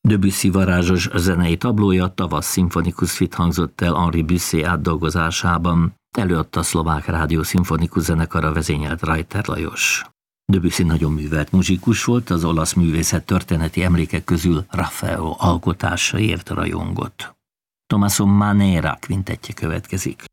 Debussy varázsos zenei tablója Tavasz szimfonikus suite hangzott el Henri Bussé átdolgozásában, előadta a Szlovák Rádió Szimfonikus Zenekara vezényelt Reiter Lajos. Debussy nagyon művelt muzsikus volt, az olasz művészet történeti emlékek közül Raffaello alkotásaért rajongott. Tommaso Manera kvintettje következik.